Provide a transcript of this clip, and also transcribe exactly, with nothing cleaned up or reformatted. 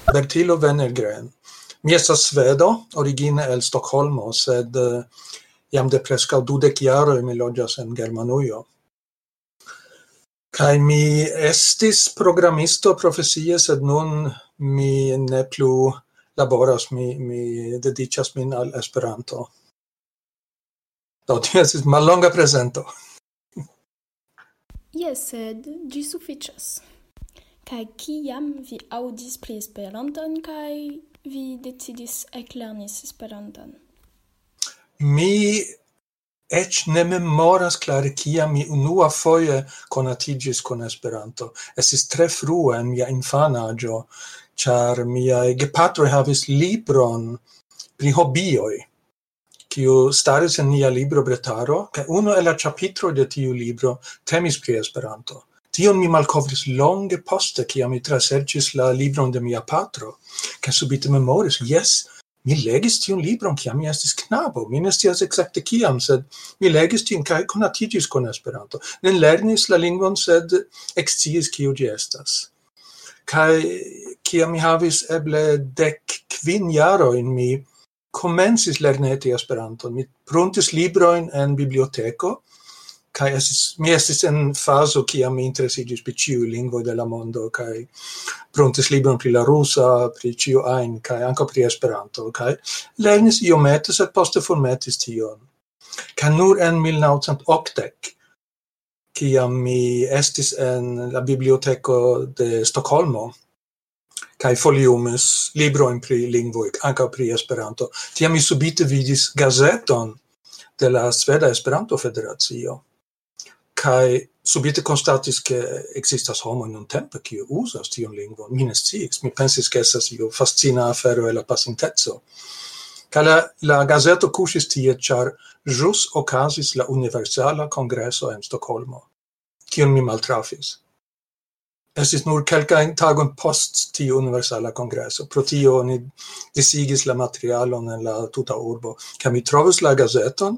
Bertilo Wennergren. Mi estas svedo, origine el Stokholmo, sed uh, jam de preskaŭ dudek jaroj mi loĝas en Germanujo. Kaj mi estis programisto profesie, sed nun mi ne plu laboras, mi, mi dediĉas min al Esperanto. Do tio estis mallonga prezento. Jes, sed ĝi sufiĉas. Kaj kiam vi aŭdis pri Esperanton kaj vi decidis eklerni Esperanton? Mi eĉ ne memoras klare kiam mi unua foje konatiĝis kun Esperanto. Estis tre frue en mia infanaĝo, ĉar miaj gepatroj havis libron pri hobioj, kiu staris en nia librobretaro, kaj unu el la ĉapitroj de tiu libro temis pri Esperanto. Tion mi malkovris longe poste, kiam mi traserĉis la libron de mia patro, kaj subite memoris, jes, mi legis tiun libron kiam mi estis knabo. Mi ne scias ekzakte kiam, sed mi legis tion kaj konatiĝis kun Esperanto. Ne lernis la lingvon, sed eksciis kiu ĝi estas. Kaj kiam mi havis eble dek kvin jarojn, mi komencis lerneti Esperanton. Mi pruntis librojn en biblioteko, kaj estis, mi estis en fazo kiam mi interesiĝis pri ĉiuj lingvoj de la mondo, kaj pruntis libron pri la rusa, pri ĉio ajn, kaj ankaŭ pri Esperanto, kaj lernis iomete, sed poste formetis tion. Kaj nur en mil naŭcent okdek, kiam mi estis en la biblioteko de Stokholmo, kaj foliumis librojn pri lingvoj, ankaŭ pri Esperanto, tiam mi subite vidis gazeton de la Sveda Esperanto-federacio, kaj subite konstatis, ke ekzistas homoj nuntempe, kiuj uzas tiun lingvon. Mi ne sciis, mi pensis, ke estas io fascina afero el la pasinteco. Kaj la, la gazeto kuŝis tie, ĉar ĵus okazis la Universala Kongreso en Stokholmo, kiun mi maltrafis. Estis nur kelkajn tagojn post tiu Universala Kongreso. Pro tio oni disigis la materialon en la tuta urbo. Kaj mi trovis la gazeton,